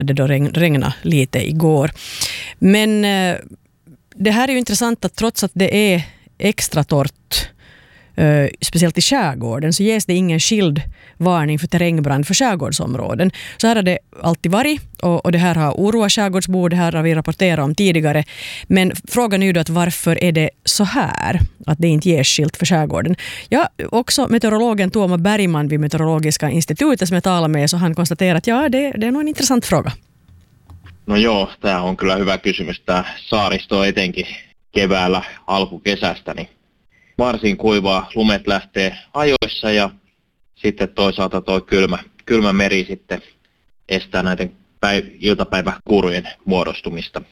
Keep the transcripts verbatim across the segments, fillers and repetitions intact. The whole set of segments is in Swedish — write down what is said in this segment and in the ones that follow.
det då regn, regna lite igår. Men eh, det här är ju intressant att trots att det är extra torrt, Uh, speciellt i skärgården, så ges det ingen skild varning för terrängbrand för skärgårdsområden. Så här har det alltid varit och, och det här har oroat skärgårdsbor, det här har vi rapporterat om tidigare. Men frågan är ju då att varför är det så här att det inte ges skilt för skärgården? Ja, också meteorologen Tuomo Bergman vid Meteorologiska institutet som jag talar med, så han konstaterar att ja, det, det är nog en intressant fråga. No joo, tämä on kyllä hyvä kysymys. Tämä saaristo etenkin keväällä alkukesästä, niin varsin kuivaa, lumet lähtee ajoissa ja sitten toisaalta tuo kylmä, kylmä meri sitten estää näiden päiv- iltapäiväkuurujen muodostumista.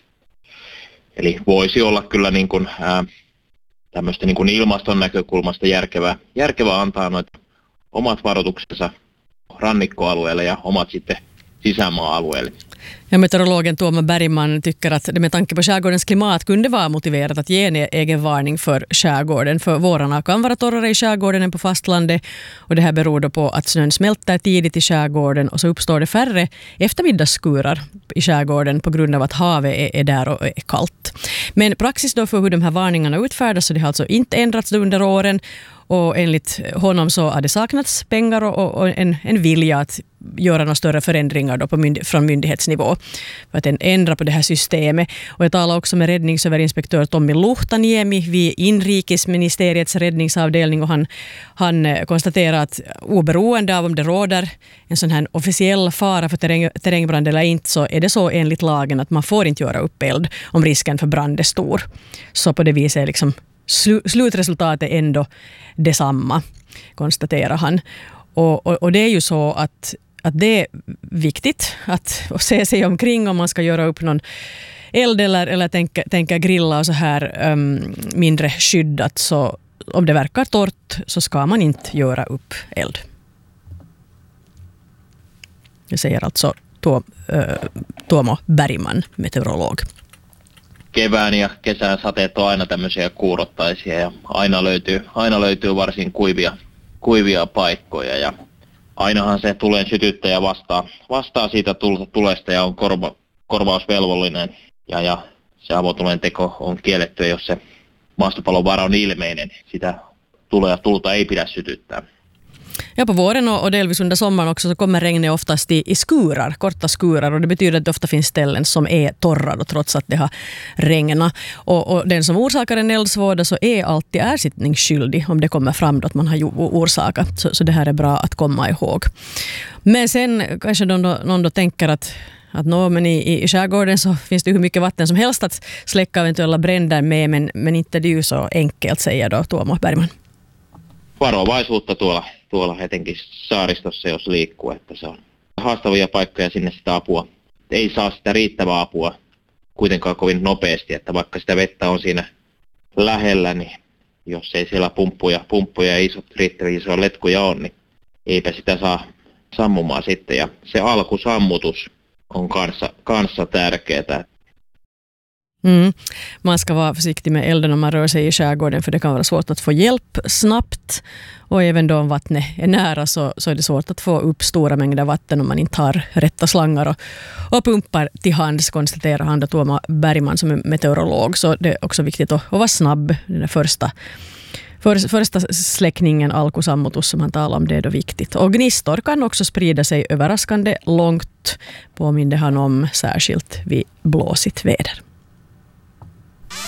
Eli voisi olla kyllä niin kuin, ää, tämmöistä niin kuin ilmaston näkökulmasta järkevää, järkevää antaa noita omat varoituksensa rannikkoalueelle ja omat sitten sisämaa-alueelle. Ja meteorologen Tuomo Bergman tycker att det med tanke på skärgårdens klimat kunde vara motiverat att ge en egen varning för skärgården. För vårarna kan vara torrare i skärgården än på fastlandet och det här beror då på att snön smälter tidigt i skärgården och så uppstår det färre eftermiddagsskurar i skärgården på grund av att havet är, är där och är kallt. Men praxis då för hur de här varningarna utfärdas, så det har alltså inte ändrats under åren. Och enligt honom så har det saknats pengar och, och en, en vilja att göra några större förändringar då på mynd, från myndighetsnivå för att ändra på det här systemet. Och jag talar också med räddningsöverinspektör Tommi Luhtaniemi vid inrikesministeriets räddningsavdelning och han, han konstaterar att oberoende av om det råder en sån här officiell fara för terräng, terrängbrand eller inte, så är det så enligt lagen att man får inte göra upp eld om risken för brand är stor. Så på det viset är liksom Slu- slutresultatet är ändå detsamma, konstaterar han. Och, och, och det är ju så att, att det är viktigt att se sig omkring om man ska göra upp någon eld eller, eller tänka, tänka grilla och så här um, mindre skyddat. Så om det verkar torrt så ska man inte göra upp eld. Det säger alltså Tuo, uh, Tuomo Bergman, meteorolog. Kevään ja kesän sateet on aina tämmöisiä kuurottaisia ja aina löytyy, aina löytyy varsin kuivia, kuivia paikkoja ja ainahan se tulen sytyttäjä vastaa, vastaa siitä tulesta ja on korva, korvausvelvollinen ja, ja se avotulen teko on kielletty, jos se maastopallon vara on ilmeinen. Sitä tulee ja tulta ei pidä sytyttää. Ja, på våren och delvis under sommaren också så kommer regnet oftast i, i skurar, korta skurar, och det betyder att det ofta finns ställen som är torra då, trots att det har regnat. Och, och den som orsakar en eldsvåda så är alltid ersättningsskyldig om det kommer fram då att man har orsakat. Så, så det här är bra att komma ihåg. Men sen kanske någon då, någon då tänker att Att nå, men i, i skärgården så finns det hur mycket vatten som helst att släcka eventuella bränder med, men, men inte det är ju så enkelt, säger då Tuomo Bergman. Varovaisuutta tuolla, tuolla etenkin saaristossa, jos liikkuu, että se on haastavia paikkoja, sinne sitä apua. Ei saa sitä riittävää apua kuitenkaan kovin nopeasti, että vaikka sitä vettä on siinä lähellä, niin jos ei siellä pumppuja, pumppuja ja isot, riittäviä isoja letkuja on, niin eipä sitä saa sammumaan sitten. Ja se alkusammutus on kanssa, kanssa tärkeää. Mm. Man ska vara försiktig med elden om man rör sig i skärgården, för det kan vara svårt att få hjälp snabbt, och även då om vattnet är nära så, så är det svårt att få upp stora mängder vatten om man inte har rätta slangar och, och pumpar till hands, konstaterar han då Tuomo Bergman som är meteorolog. Så det är också viktigt att, att vara snabb. Den första, för, första släckningen, alkusammutus som han talar om, det är då viktigt. Och gnistor kan också sprida sig överraskande långt, påminner han om, särskilt vid blåsigt väder.